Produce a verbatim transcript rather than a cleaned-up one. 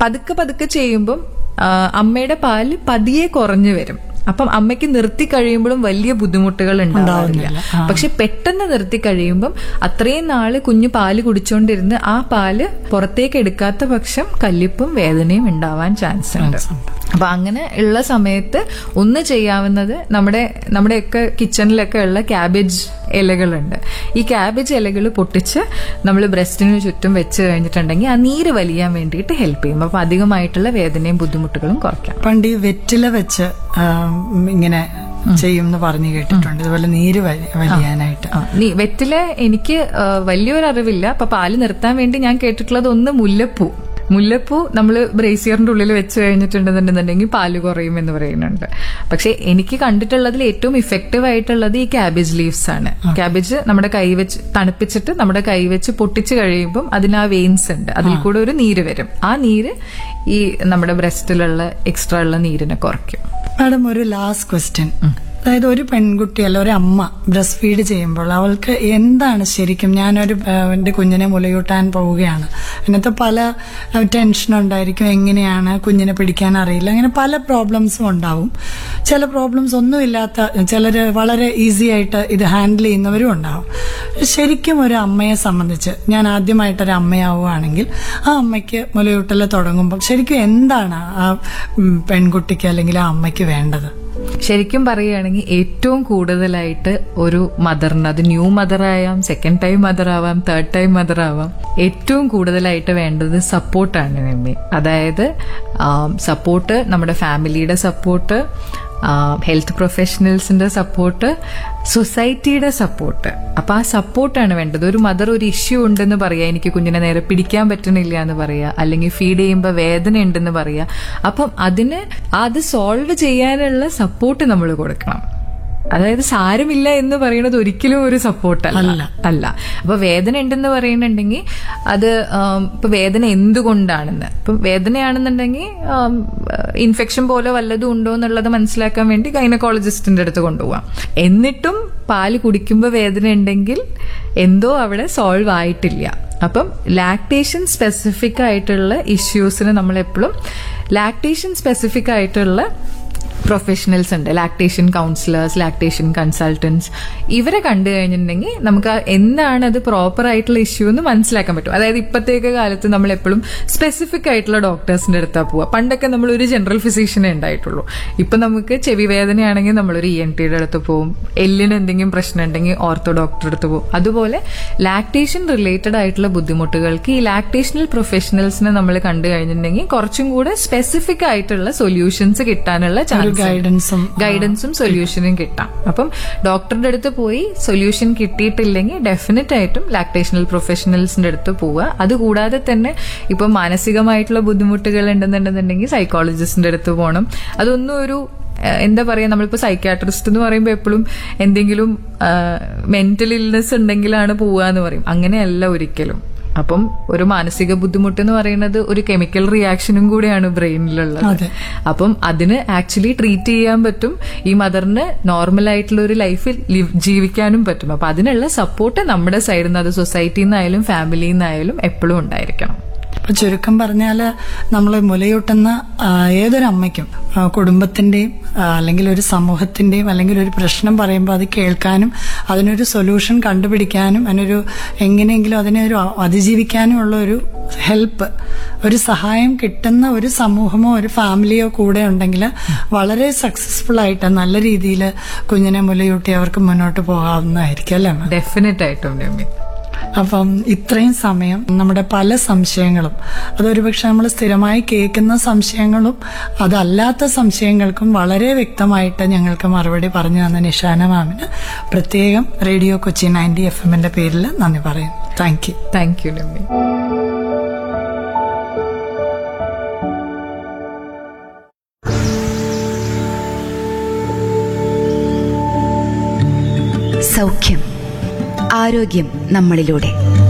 പതുക്കെ പതുക്കെ ചെയ്യുമ്പം അമ്മയുടെ പാല് പതിയെ കുറഞ്ഞു വരും. അപ്പം അമ്മയ്ക്ക് നിർത്തി കഴിയുമ്പോഴും വലിയ ബുദ്ധിമുട്ടുകൾ ഉണ്ടാവില്ല. പക്ഷെ പെട്ടെന്ന് നിർത്തി കഴിയുമ്പം അത്രയും നാള് കുഞ്ഞു പാല് കുടിച്ചോണ്ടിരുന്ന് ആ പാല് പുറത്തേക്ക് എടുക്കാത്ത പക്ഷം കല്ലിപ്പും വേദനയും ഉണ്ടാവാൻ ചാൻസ് ഉണ്ട്. അപ്പൊ അങ്ങനെ ഉള്ള സമയത്ത് ഒന്ന് ചെയ്യാവുന്നത് നമ്മുടെ നമ്മുടെയൊക്കെ കിച്ചണിലൊക്കെ ഉള്ള ക്യാബേജ് ഇലകളുണ്ട്. ഈ ക്യാബേജ് ഇലകൾ പൊട്ടിച്ച് നമ്മൾ ബ്രസ്റ്റിന് ചുറ്റും വെച്ച് കഴിഞ്ഞിട്ടുണ്ടെങ്കിൽ ആ നീര് വലിയാൻ വേണ്ടിയിട്ട് ഹെൽപ്പ് ചെയ്യും. അപ്പൊ അധികമായിട്ടുള്ള വേദനയും ബുദ്ധിമുട്ടുകളും കുറയ്ക്കാം. പണ്ട് ഈ വെറ്റില വെച്ച് ഇങ്ങനെ ചെയ്യും പറഞ്ഞു കേട്ടിട്ടുണ്ട്, ഇതുപോലെ നീര് വലിയാനായിട്ട്. വെറ്റില എനിക്ക് വലിയൊരു അറിവില്ല. അപ്പൊ പാല് നിർത്താൻ വേണ്ടി ഞാൻ കേട്ടിട്ടുള്ളത് ഒന്ന് മുല്ലപ്പൂ. മുല്ലപ്പൂ നമ്മൾ ബ്രേസിയറിന്റെ ഉള്ളിൽ വെച്ച് കഴിഞ്ഞിട്ടുണ്ടെന്നുണ്ടെന്നുണ്ടെങ്കിൽ പാല് കുറയും എന്ന് പറയുന്നുണ്ട്. പക്ഷെ എനിക്ക് കണ്ടിട്ടുള്ളതിൽ ഏറ്റവും ഇഫക്റ്റീവ് ആയിട്ടുള്ളത് ഈ ക്യാബേജ് ലീവ്സ് ആണ്. ക്യാബേജ് നമ്മുടെ കൈ വെച്ച് തണുപ്പിച്ചിട്ട് നമ്മുടെ കൈ വെച്ച് പൊട്ടിച്ച് കഴിയുമ്പം അതിന് ആ വെയിൻസ് ഉണ്ട്, അതിൽ കൂടെ ഒരു നീര് വരും. ആ നീര് ഈ നമ്മുടെ ബ്രസ്റ്റിലുള്ള എക്സ്ട്രാ ഉള്ള നീരിനെ കുറയ്ക്കും. മാഡം, ഒരു ലാസ്റ്റ് ക്വസ്റ്റ്യൻ. അതായത് ഒരു പെൺകുട്ടി അല്ല ഒരു അമ്മ ബ്രസ്റ്റ് ഫീഡ് ചെയ്യുമ്പോൾ അവൾക്ക് എന്താണ് ശരിക്കും, ഞാനൊരു എന്റെ കുഞ്ഞിനെ മുലയൂട്ടാൻ പോവുകയാണ്, അതിനകത്ത് പല ടെൻഷൻ ഉണ്ടായിരിക്കും, എങ്ങനെയാണ് കുഞ്ഞിനെ പിടിക്കാൻ അറിയില്ല, അങ്ങനെ പല പ്രോബ്ലംസും ഉണ്ടാവും. ചില പ്രോബ്ലംസ് ഒന്നുമില്ലാത്ത ചിലർ വളരെ ഈസി ആയിട്ട് ഇത് ഹാൻഡിൽ ചെയ്യുന്നവരും ഉണ്ടാവും. ശരിക്കും ഒരു അമ്മയെ സംബന്ധിച്ച്, ഞാൻ ആദ്യമായിട്ടൊരു അമ്മയാവുകയാണെങ്കിൽ ആ അമ്മയ്ക്ക് മുലയൂട്ടൽ തുടങ്ങുമ്പോൾ ശരിക്കും എന്താണ് ആ പെൺകുട്ടിക്ക് അല്ലെങ്കിൽ ആ അമ്മയ്ക്ക് വേണ്ടത്? ശരിക്കും പറയുകയാണെങ്കിൽ ഏറ്റവും കൂടുതലായിട്ട് ഒരു മദറിന്, അത് ന്യൂ മദർ ആവാം, സെക്കൻഡ് ടൈം മദർ ആവാം, തേർഡ് ടൈം മദർ ആവാം, ഏറ്റവും കൂടുതലായിട്ട് വേണ്ടത് സപ്പോർട്ടാണ് നമ്മെ. അതായത് സപ്പോർട്ട്, നമ്മുടെ ഫാമിലിയുടെ സപ്പോർട്ട്, ഹെൽത്ത് പ്രൊഫഷണൽസിന്റെ സപ്പോർട്ട്, സൊസൈറ്റിയുടെ സപ്പോർട്ട്. അപ്പൊ ആ സപ്പോർട്ടാണ് വേണ്ടത്. ഒരു മദർ ഒരു ഇഷ്യൂ ഉണ്ടെന്ന് പറയാ, എനിക്ക് കുഞ്ഞിനെ നേരെ പിടിക്കാൻ പറ്റണില്ല എന്ന് പറയാ, അല്ലെങ്കിൽ ഫീഡ് ചെയ്യുമ്പോൾ വേദന ഉണ്ടെന്ന് പറയാ. അപ്പം അതിന് അത് സോൾവ് ചെയ്യാനുള്ള സപ്പോർട്ട് നമ്മൾ കൊടുക്കണം. അതായത് സാരമില്ല എന്ന് പറയുന്നത് ഒരിക്കലും ഒരു സപ്പോർട്ട് അല്ല അല്ല അപ്പൊ വേദന ഉണ്ടെന്ന് പറയുന്നുണ്ടെങ്കിൽ അത് ഇപ്പൊ വേദന എന്തുകൊണ്ടാണെന്ന്, ഇപ്പം വേദനയാണെന്നുണ്ടെങ്കിൽ ഇൻഫെക്ഷൻ പോലെ വല്ലതും ഉണ്ടോ എന്നുള്ളത് മനസ്സിലാക്കാൻ വേണ്ടി ഗൈനക്കോളജിസ്റ്റിന്റെ അടുത്ത് കൊണ്ടുപോവാം. എന്നിട്ടും പാല് കുടിക്കുമ്പോൾ വേദന ഉണ്ടെങ്കിൽ എന്തോ അവിടെ സോൾവ് ആയിട്ടില്ല. അപ്പം ലാക്ടേഷൻ സ്പെസിഫിക് ആയിട്ടുള്ള ഇഷ്യൂസിന് നമ്മൾ എപ്പോഴും ലാക്ടേഷൻ സ്പെസിഫിക് ആയിട്ടുള്ള പ്രൊഫഷണൽസ് ഉണ്ട്, ലാക്ടേഷൻ കൗൺസിലേഴ്സ്, ലാക്ടേഷൻ കൺസൾട്ടൻസ്. ഇവരെ കണ്ടു കഴിഞ്ഞിട്ടുണ്ടെങ്കിൽ നമുക്ക് എന്താണ് അത് പ്രോപ്പർ ആയിട്ടുള്ള ഇഷ്യൂ എന്ന് മനസ്സിലാക്കാൻ പറ്റും. അതായത് ഇപ്പോഴത്തേക്ക് കാലത്ത് നമ്മൾ എപ്പോഴും സ്പെസിഫിക് ആയിട്ടുള്ള ഡോക്ടേഴ്സിന്റെ അടുത്താ പോവുക. പണ്ടൊക്കെ നമ്മൾ ഒരു ജനറൽ ഫിസിഷ്യനെ ഉണ്ടായിട്ടുള്ളൂ. ഇപ്പൊ നമുക്ക് ചെവി വേദനയാണെങ്കിൽ നമ്മളൊരു ഇ എൻ ടിയുടെ അടുത്ത് പോകും, എല്ലിന് എന്തെങ്കിലും പ്രശ്നം ഉണ്ടെങ്കിൽ ഓർത്തോ ഡോക്ടറുടെ അടുത്ത് പോകും. അതുപോലെ ലാക്ടേഷൻ റിലേറ്റഡ് ആയിട്ടുള്ള ബുദ്ധിമുട്ടുകൾക്ക് ഈ ലാക്ടേഷണൽ പ്രൊഫഷണൽസിനെ നമ്മൾ കണ്ടു കഴിഞ്ഞിട്ടുണ്ടെങ്കിൽ കുറച്ചും കൂടെ സ്പെസിഫിക് ആയിട്ടുള്ള സൊല്യൂഷൻസ് കിട്ടാനുള്ള ചാൻസ്, ഗൈഡൻസും ഗൈഡൻസും സൊല്യൂഷനും കിട്ടാം. അപ്പം ഡോക്ടറുടെ അടുത്ത് പോയി സൊല്യൂഷൻ കിട്ടിയിട്ടില്ലെങ്കിൽ ഡെഫിനറ്റ് ആയിട്ടും ലാക്ടേഷണൽ പ്രൊഫഷണൽസിന്റെ അടുത്ത് പോവുക. അതുകൂടാതെ തന്നെ ഇപ്പം മാനസികമായിട്ടുള്ള ബുദ്ധിമുട്ടുകൾ ഉണ്ടെന്നുണ്ടെന്നുണ്ടെങ്കിൽ സൈക്കോളജിസ്റ്റിന്റെ അടുത്ത് പോകണം. അതൊന്നും ഒരു എന്താ പറയാ, നമ്മളിപ്പോ സൈക്യാട്രിസ്റ്റ് എന്ന് പറയുമ്പോൾ എപ്പോഴും എന്തെങ്കിലും മെന്റൽ ഇൽനെസ് ഉണ്ടെങ്കിലാണ് പോവുക എന്ന് പറയും. അങ്ങനെയല്ല ഒരിക്കലും. അപ്പം ഒരു മാനസിക ബുദ്ധിമുട്ട് എന്ന് പറയുന്നത് ഒരു കെമിക്കൽ റിയാക്ഷനും കൂടെയാണ് ബ്രെയിനിലുള്ളത്. അപ്പം അതിന് ആക്ച്വലി ട്രീറ്റ് ചെയ്യാൻ പറ്റും. ഈ മദറിന് നോർമൽ ആയിട്ടുള്ള ഒരു ലൈഫ് ജീവിക്കാനും പറ്റും. അപ്പൊ അതിനുള്ള സപ്പോർട്ട് നമ്മുടെ സൈഡിൽ നിന്ന്, അത് സൊസൈറ്റിയിൽ നിന്നായാലും ഫാമിലിയിൽ നിന്നായാലും എപ്പോഴും ഉണ്ടായിരിക്കണം. അപ്പൊ ചുരുക്കം പറഞ്ഞാല് നമ്മൾ മുലയൂട്ടുന്ന ഏതൊരു അമ്മയ്ക്കും കുടുംബത്തിന്റെയും അല്ലെങ്കിൽ ഒരു സമൂഹത്തിന്റെയും അല്ലെങ്കിൽ ഒരു പ്രശ്നം പറയുമ്പോൾ അത് കേൾക്കാനും അതിനൊരു സൊല്യൂഷൻ കണ്ടുപിടിക്കാനും അതിനൊരു എങ്ങനെയെങ്കിലും അതിനെ ഒരു അതിജീവിക്കാനും ഉള്ള ഒരു ഹെൽപ്പ്, ഒരു സഹായം കിട്ടുന്ന ഒരു സമൂഹമോ ഒരു ഫാമിലിയോ കൂടെ ഉണ്ടെങ്കിൽ വളരെ സക്സസ്ഫുൾ ആയിട്ട് നല്ല രീതിയിൽ കുഞ്ഞിനെ മുലയൂട്ടി അവർക്ക് മുന്നോട്ട് പോകാവുന്നതായിരിക്കും അല്ലേ? ഡെഫിനറ്റ് ആയിട്ടും. അപ്പം ഇത്രയും സമയം നമ്മുടെ പല സംശയങ്ങളും, അതൊരുപക്ഷെ നമ്മൾ സ്ഥിരമായി കേൾക്കുന്ന സംശയങ്ങളും അതല്ലാത്ത സംശയങ്ങൾക്കും വളരെ വ്യക്തമായിട്ട് ഞങ്ങൾക്ക് മറുപടി പറഞ്ഞു തന്ന നിഷാന മാമിന് പ്രത്യേകം റേഡിയോ കൊച്ചി നയൻറ്റി എഫ് എമ്മിന്റെ പേരിൽ നന്ദി പറയുന്നു. Thank you. Thank you ലമ്മി. സൗഖ്യം, ആരോഗ്യം നമ്മളിലൂടെ.